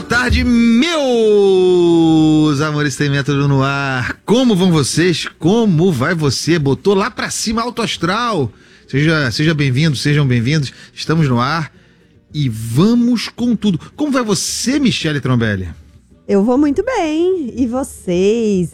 Boa tarde, meus amores, tem método no ar. Como vão vocês? Como vai você? Botou lá pra cima alto astral. Seja bem-vindo, sejam bem-vindos. Estamos no ar e vamos com tudo. Como vai você, Michele Trombelli? Eu vou muito bem. E vocês?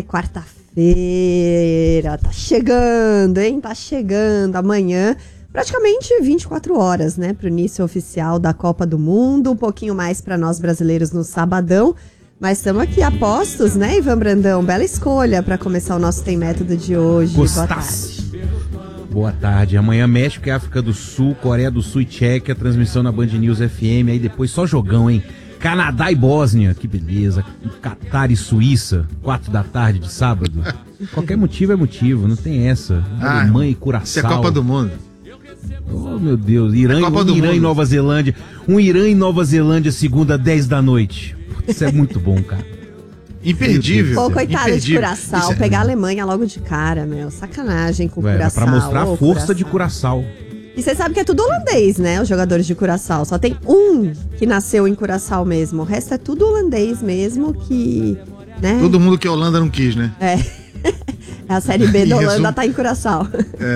Quarta-feira. Tá chegando, hein? Tá chegando amanhã. Praticamente 24 horas, né, pro início oficial da Copa do Mundo, um pouquinho mais para nós brasileiros no sabadão, mas estamos aqui a postos, né, Ivan Brandão? Bela escolha para começar o nosso Tem Método de hoje. Gostasse. Boa tarde. Amanhã México e África do Sul, Coreia do Sul e Tchequia, transmissão na Band News FM, aí depois só jogão, hein? Canadá e Bósnia, que beleza. Catar e Suíça, 4 da tarde de sábado. Qualquer motivo é motivo, não tem essa. Alemanha e Curaçao. Isso é Copa do Mundo. Oh, meu Deus, Irã e Nova Zelândia. Irã e Nova Zelândia, segunda, 10 da noite. Isso é muito bom, cara. Imperdível. Pô, coitado de Curaçao, pegar a Alemanha logo de cara, meu. Sacanagem com o Curaçao. Pra mostrar a força de Curaçao. E você sabe que é tudo holandês, né? Os jogadores de Curaçao. Só tem um que nasceu em Curaçao mesmo. O resto é tudo holandês mesmo que... né? Todo mundo que a Holanda não quis, né? É. A Série B da Holanda tá em Curaçao.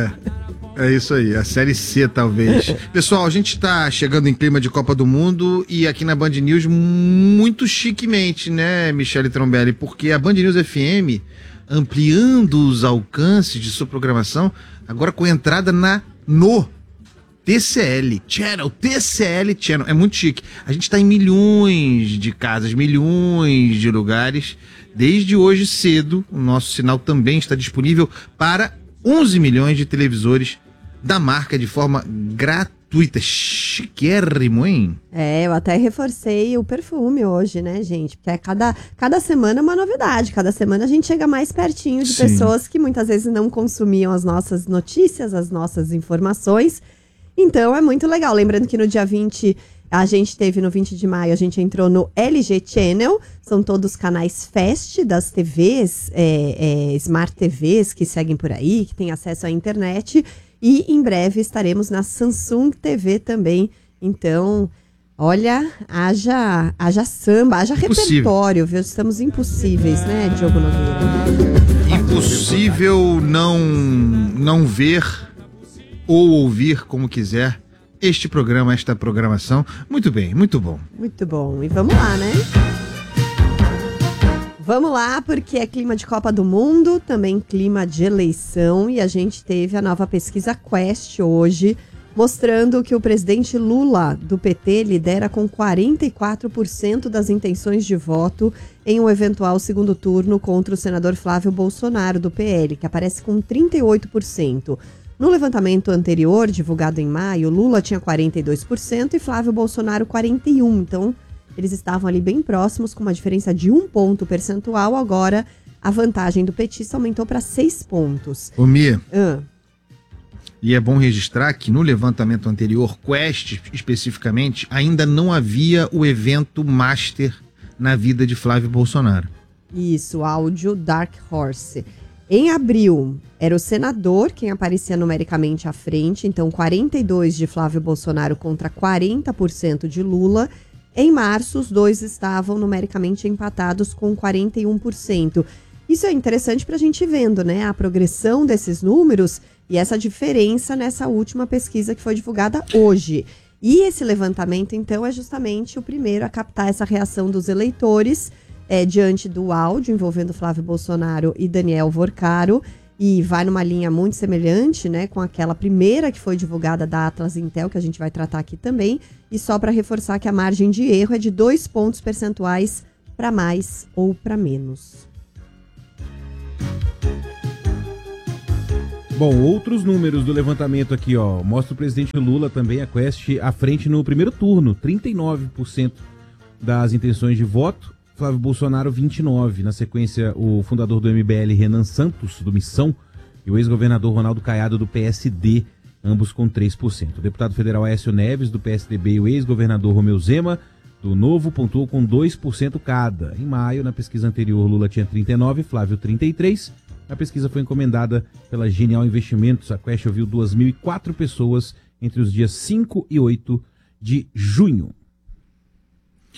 É isso aí, a Série C talvez. Pessoal, a gente tá chegando em clima de Copa do Mundo e aqui na Band News muito chiquemente, né, Michele Trombelli? Porque a Band News FM ampliando os alcances de sua programação, agora com entrada no TCL Channel, TCL Channel, é muito chique. A gente tá em milhões de casas, milhões de lugares. Desde hoje cedo, o nosso sinal também está disponível para 11 milhões de televisores da marca de forma gratuita. Chiquérrimo, hein? Eu até reforcei o perfume hoje, né, gente? Porque cada semana é uma novidade. Cada semana a gente chega mais pertinho de pessoas que muitas vezes não consumiam as nossas notícias, as nossas informações. Então é muito legal. Lembrando que no dia 20, no 20 de maio, a gente entrou no LG Channel. São todos canais Fast das TVs, Smart TVs que seguem por aí, que têm acesso à internet. E em breve estaremos na Samsung TV também. Então, olha, haja samba, haja repertório, viu? Estamos impossíveis, né, Diogo Nogueira? Impossível não ver ou ouvir, como quiser, este programa, esta programação. Muito bem, muito bom. Muito bom. E vamos lá, né? Vamos lá, porque é clima de Copa do Mundo, também clima de eleição, e a gente teve a nova pesquisa Quest hoje, mostrando que o presidente Lula, do PT, lidera com 44% das intenções de voto em um eventual segundo turno contra o senador Flávio Bolsonaro, do PL, que aparece com 38%. No levantamento anterior, divulgado em maio, Lula tinha 42% e Flávio Bolsonaro 41%. Então, eles estavam ali bem próximos, com uma diferença de 1 ponto percentual. Agora, a vantagem do petista aumentou para 6 pontos. Ô, Mia, e é bom registrar que no levantamento anterior, Quest especificamente, ainda não havia o evento Master na vida de Flávio Bolsonaro. Isso, áudio Dark Horse. Em abril, era o senador quem aparecia numericamente à frente, então 42% de Flávio Bolsonaro contra 40% de Lula. Em março, os dois estavam numericamente empatados com 41%. Isso é interessante para a gente ir vendo, né, a progressão desses números e essa diferença nessa última pesquisa que foi divulgada hoje. E esse levantamento, então, é justamente o primeiro a captar essa reação dos eleitores diante do áudio envolvendo Flávio Bolsonaro e Daniel Vorcaro, e vai numa linha muito semelhante, né, com aquela primeira que foi divulgada da Atlas Intel, que a gente vai tratar aqui também, e só para reforçar que a margem de erro é de 2 pontos percentuais para mais ou para menos. Bom, outros números do levantamento aqui, ó, mostra o presidente Lula também, a Quest, à frente no primeiro turno, 39% das intenções de voto, Flávio Bolsonaro 29%, na sequência o fundador do MBL, Renan Santos, do Missão, e o ex-governador Ronaldo Caiado, do PSD, ambos com 3%. O deputado federal Aécio Neves, do PSDB, e o ex-governador Romeu Zema, do Novo, pontuou com 2% cada. Em maio, na pesquisa anterior, Lula tinha 39%, Flávio 33%. A pesquisa foi encomendada pela Genial Investimentos. A Quest ouviu 2.004 pessoas entre os dias 5 e 8 de junho.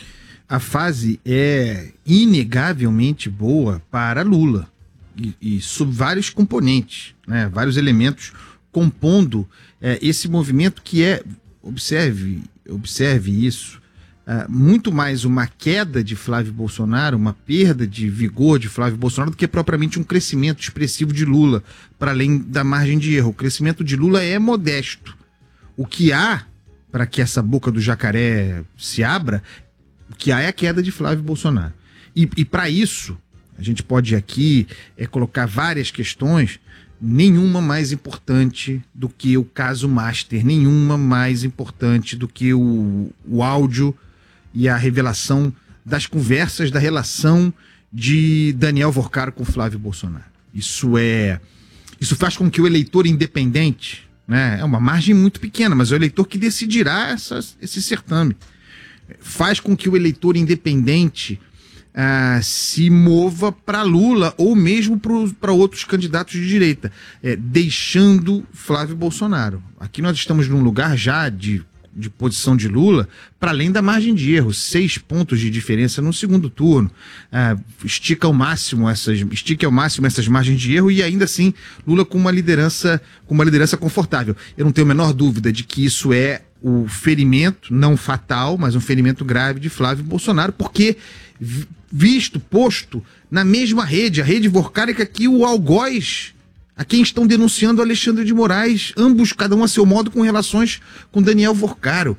a fase é inegavelmente boa para Lula e sob vários componentes, né, vários elementos compondo esse movimento que é, observe isso, muito mais uma queda de Flávio Bolsonaro, uma perda de vigor de Flávio Bolsonaro do que propriamente um crescimento expressivo de Lula, para além da margem de erro. O crescimento de Lula é modesto. O que há para que essa boca do jacaré se abra, o que há é a queda de Flávio Bolsonaro. E para isso, a gente pode aqui colocar várias questões, nenhuma mais importante do que o caso Master, nenhuma mais importante do que o áudio e a revelação das conversas da relação de Daniel Vorcaro com Flávio Bolsonaro. Isso faz com que o eleitor independente, né, é uma margem muito pequena, mas é o eleitor que decidirá esse certame, faz com que o eleitor independente se mova para Lula ou mesmo para outros candidatos de direita, deixando Flávio Bolsonaro. Aqui nós estamos num lugar já de posição de Lula, para além da margem de erro, 6 pontos de diferença no segundo turno. Estica ao máximo essas margens de erro e ainda assim Lula com uma liderança confortável. Eu não tenho a menor dúvida de que isso é o ferimento, não fatal, mas um ferimento grave de Flávio Bolsonaro, porque posto na mesma rede, a rede vorcárica que o algoz, a quem estão denunciando Alexandre de Moraes, ambos, cada um a seu modo, com relações com Daniel Vorcaro.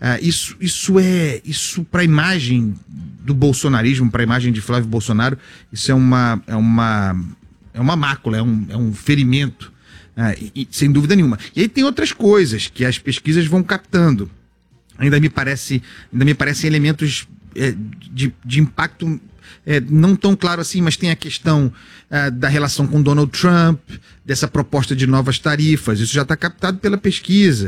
Isso para a imagem do bolsonarismo, para a imagem de Flávio Bolsonaro, isso é uma mácula, é um ferimento, sem dúvida nenhuma. E aí tem outras coisas que as pesquisas vão captando. Ainda me parecem elementos de impacto não tão claro assim, mas tem a questão da relação com Donald Trump, dessa proposta de novas tarifas. Isso já está captado pela pesquisa,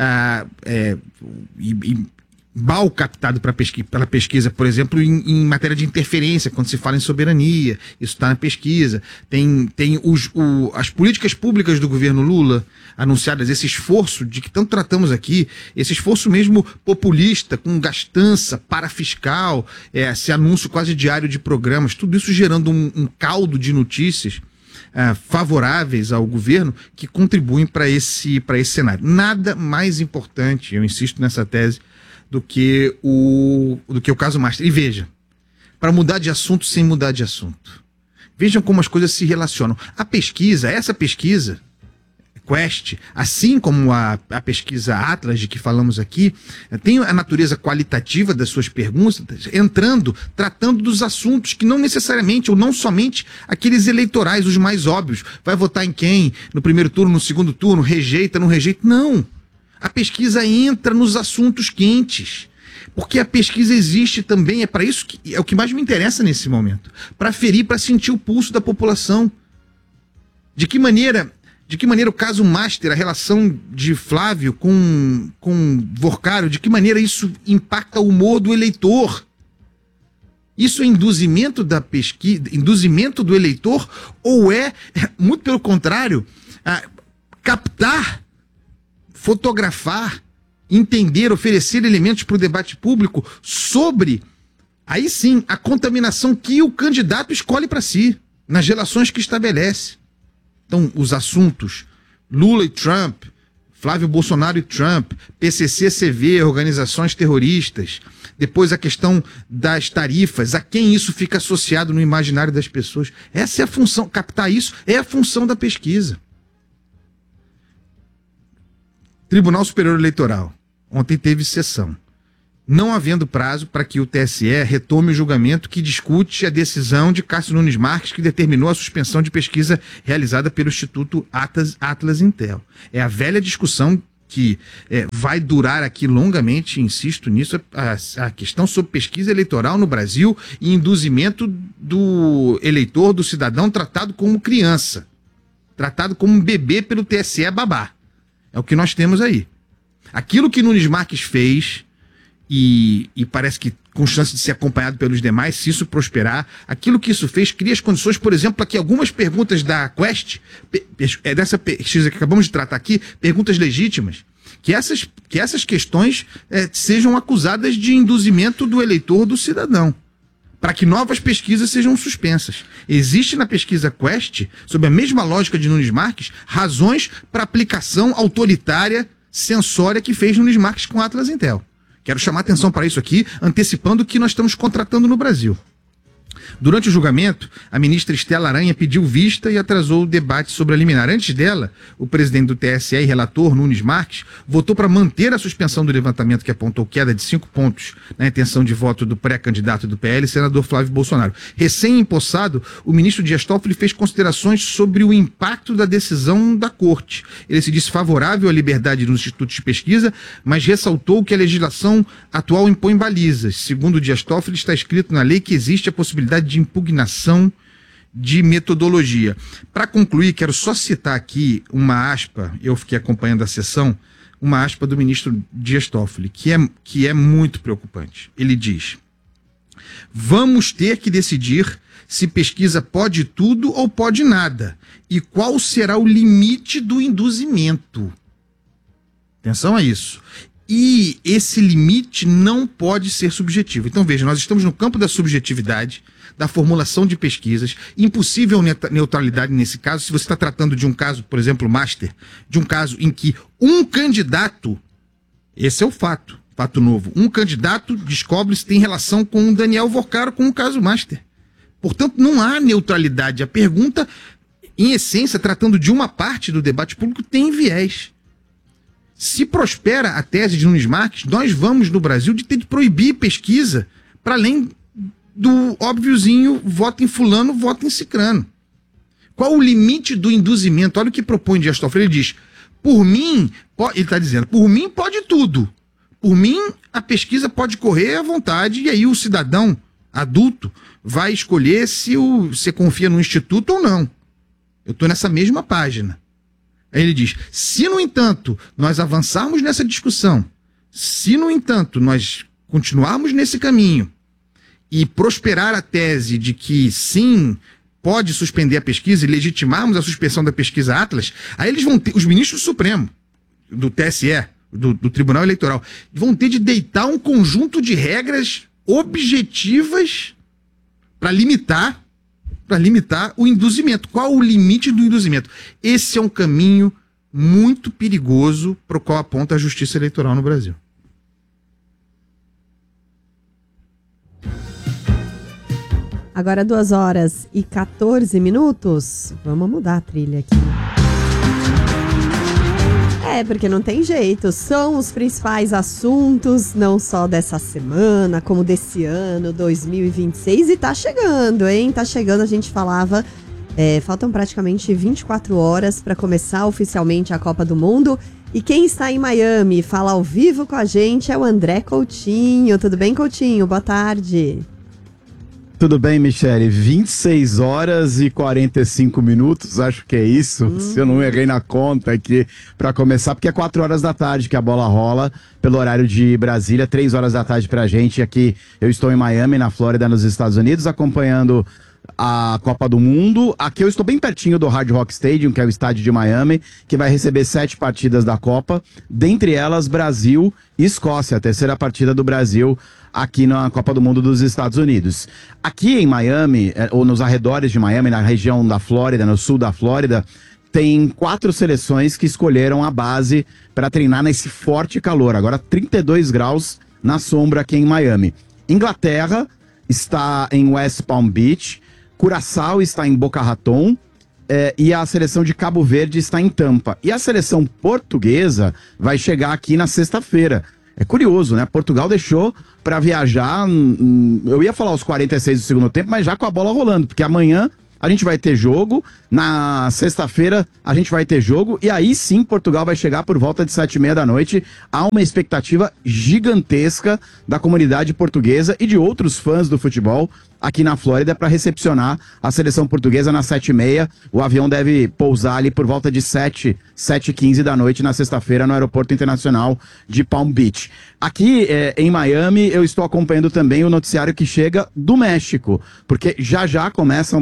mal captado pela pesquisa, por exemplo, em matéria de interferência, quando se fala em soberania. Isso está na pesquisa. Tem as políticas públicas do governo Lula anunciadas, esse esforço de que tanto tratamos aqui, esse esforço mesmo populista, com gastança parafiscal, esse anúncio quase diário de programas, tudo isso gerando um caldo de notícias favoráveis ao governo que contribuem para esse cenário. Nada mais importante, eu insisto nessa tese, do que o caso Master. E veja, para mudar de assunto sem mudar de assunto. Vejam como as coisas se relacionam. Essa pesquisa, Quest, assim como a pesquisa Atlas, de que falamos aqui, tem a natureza qualitativa das suas perguntas, tratando dos assuntos que não necessariamente, ou não somente, aqueles eleitorais, os mais óbvios. Vai votar em quem? No primeiro turno, no segundo turno? Rejeita, não rejeita? Não. A pesquisa entra nos assuntos quentes, porque a pesquisa existe também, é para isso que é o que mais me interessa nesse momento, para ferir, para sentir o pulso da população. De que maneira o caso Master, a relação de Flávio com Vorcaro, de que maneira isso impacta o humor do eleitor? Isso é induzimento da pesquisa, induzimento do eleitor, ou muito pelo contrário, captar, fotografar, entender, oferecer elementos para o debate público sobre, aí sim, a contaminação que o candidato escolhe para si, nas relações que estabelece. Então, os assuntos Lula e Trump, Flávio Bolsonaro e Trump, PCC-CV, organizações terroristas, depois a questão das tarifas, a quem isso fica associado no imaginário das pessoas. Essa é a função, captar isso é a função da pesquisa. Tribunal Superior Eleitoral. Ontem teve sessão. Não havendo prazo para que o TSE retome o julgamento que discute a decisão de Cássio Nunes Marques, que determinou a suspensão de pesquisa realizada pelo Instituto Atlas Intel. É a velha discussão que vai durar aqui longamente, insisto nisso, a questão sobre pesquisa eleitoral no Brasil e induzimento do eleitor, do cidadão, tratado como criança, tratado como um bebê pelo TSE babá. É o que nós temos aí. Aquilo que Nunes Marques fez, e parece que com chance de ser acompanhado pelos demais, se isso prosperar, aquilo que isso fez cria as condições, por exemplo, para que algumas perguntas da Quest, dessa pesquisa que acabamos de tratar aqui, perguntas legítimas, que essas questões sejam acusadas de induzimento do eleitor, do cidadão, para que novas pesquisas sejam suspensas. Existe na pesquisa Quest, sob a mesma lógica de Nunes Marques, razões para aplicação autoritária, censória que fez Nunes Marques com Atlas Intel. Quero chamar atenção para isso aqui, antecipando o que nós estamos contratando no Brasil. Durante o julgamento, a ministra Estela Aranha pediu vista e atrasou o debate sobre a liminar. Antes dela, o presidente do TSE e relator, Nunes Marques, votou para manter a suspensão do levantamento que apontou queda de 5 pontos na intenção de voto do pré-candidato do PL, senador Flávio Bolsonaro. Recém-empossado, o ministro Dias Toffoli fez considerações sobre o impacto da decisão da Corte. Ele se disse favorável à liberdade dos institutos de pesquisa, mas ressaltou que a legislação atual impõe balizas. Segundo Dias Toffoli, está escrito na lei que existe a possibilidade de impugnação de metodologia. Para concluir, quero só citar aqui uma aspa, eu fiquei acompanhando a sessão, uma aspa do ministro Dias Toffoli, que é muito preocupante. Ele diz: vamos ter que decidir se pesquisa pode tudo ou pode nada, e qual será o limite do induzimento. Atenção a isso. E esse limite não pode ser subjetivo. Então veja, nós estamos no campo da subjetividade, da formulação de pesquisas, impossível neutralidade nesse caso, se você está tratando de um caso, por exemplo, Master, de um caso em que um candidato, esse é o fato novo, um candidato descobre se tem relação com o Daniel Vorcaro com o caso Master. Portanto, não há neutralidade. A pergunta, em essência, tratando de uma parte do debate público, tem viés. Se prospera a tese de Nunes Marques, nós vamos, no Brasil, de ter de proibir pesquisa para além do óbviozinho, vota em fulano, vota em cicrano. Qual o limite do induzimento? Olha o que propõe Dias Toffoli. Ele diz, por mim, ele está dizendo, por mim pode tudo. Por mim, a pesquisa pode correr à vontade e aí o cidadão adulto vai escolher se você confia no instituto ou não. Eu estou nessa mesma página. Aí ele diz, se no entanto nós avançarmos nessa discussão, se no entanto nós continuarmos nesse caminho e prosperar a tese de que sim, pode suspender a pesquisa e legitimarmos a suspensão da pesquisa Atlas, aí eles vão ter, os ministros do Supremo, do TSE, do Tribunal Eleitoral, vão ter de deitar um conjunto de regras objetivas para limitar o induzimento. Qual o limite do induzimento? Esse é um caminho muito perigoso para o qual aponta a Justiça Eleitoral no Brasil. Agora 2h14. Vamos mudar a trilha aqui. Porque não tem jeito. São os principais assuntos, não só dessa semana, como desse ano, 2026. E tá chegando, hein? Tá chegando, a gente falava. Faltam praticamente 24 horas para começar oficialmente a Copa do Mundo. E quem está em Miami, fala ao vivo com a gente, é o André Coutinho. Tudo bem, Coutinho? Boa tarde. Tudo bem, Michele? 26 horas e 45 minutos, acho que é isso. Se eu não errei na conta aqui para começar, porque é 4 horas da tarde que a bola rola pelo horário de Brasília, 3 horas da tarde pra gente. Aqui eu estou em Miami, na Flórida, nos Estados Unidos, acompanhando a Copa do Mundo. Aqui eu estou bem pertinho do Hard Rock Stadium, que é o estádio de Miami, que vai receber 7 partidas da Copa, dentre elas Brasil e Escócia, a terceira partida do Brasil aqui na Copa do Mundo dos Estados Unidos. Aqui em Miami, ou nos arredores de Miami, na região da Flórida, no sul da Flórida, tem 4 seleções que escolheram a base para treinar nesse forte calor. Agora 32 graus na sombra aqui em Miami. Inglaterra está em West Palm Beach, Curaçao está em Boca Raton, e a seleção de Cabo Verde está em Tampa. E a seleção portuguesa vai chegar aqui na sexta-feira. É curioso, né? Portugal deixou para viajar, eu ia falar os 46 do segundo tempo, mas já com a bola rolando, porque amanhã a gente vai ter jogo, na sexta-feira a gente vai ter jogo, e aí sim Portugal vai chegar por volta de 7h30 da noite. Há uma expectativa gigantesca da comunidade portuguesa e de outros fãs do futebol aqui na Flórida para recepcionar a seleção portuguesa nas 7h30. O avião deve pousar ali por volta de 7h15 da noite na sexta-feira no Aeroporto Internacional de Palm Beach. Aqui em Miami eu estou acompanhando também o noticiário que chega do México, porque já começa uma entrevista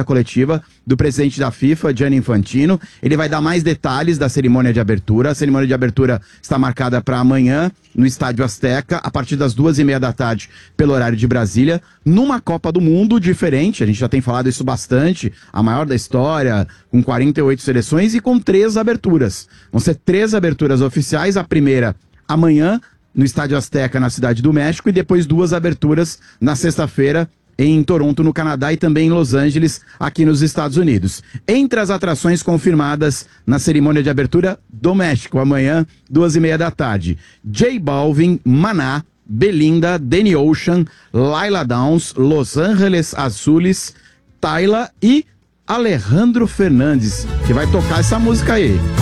coletiva do presidente da FIFA, Gianni Infantino. Ele vai dar mais detalhes da cerimônia de abertura. A cerimônia de abertura está marcada para amanhã, no Estádio Azteca, a partir das 2h30 da tarde, pelo horário de Brasília, numa Copa do Mundo diferente. A gente já tem falado isso bastante, a maior da história, com 48 seleções e com 3 aberturas. Vão ser 3 aberturas oficiais, a primeira amanhã, no Estádio Azteca, na Cidade do México, e depois 2 aberturas na sexta-feira, em Toronto, no Canadá, e também em Los Angeles, aqui nos Estados Unidos. Entre as atrações confirmadas na cerimônia de abertura do México, amanhã, 2h30 da tarde, J Balvin, Maná, Belinda, Danny Ocean, Laila Downs, Los Angeles Azules, Tyla e Alejandro Fernandes, que vai tocar essa música aí.